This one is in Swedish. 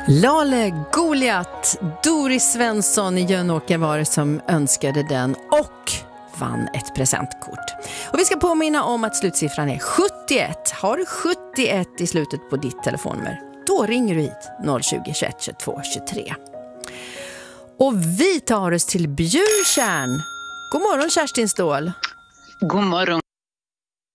Lale Goliat, Doris Svensson i Jönåker var det som önskade den och vann ett presentkort. Och vi ska påminna om att slutsiffran är 71. Har du 71 i slutet på ditt telefonnummer, då ringer du hit 020 21 22 23. Och vi tar oss till Bjurtjärn. God morgon Kerstin Ståhl. God morgon.